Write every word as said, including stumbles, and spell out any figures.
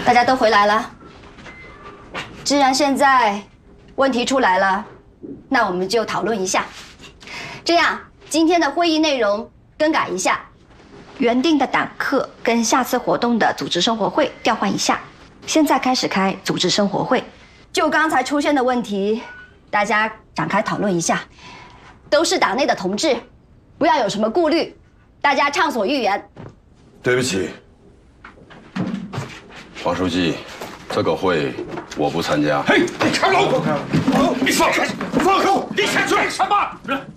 大家都回来了。既然现在问题出来了，那我们就讨论一下。这样，今天的会议内容更改一下，原定的党课跟下次活动的组织生活会调换一下。现在开始开组织生活会，就刚才出现的问题，大家展开讨论一下。都是党内的同志，不要有什么顾虑，大家畅所欲言。 对不起，黄书记，这个会我不参加。 嘿，你开门！你放开！放开我！你想做什么？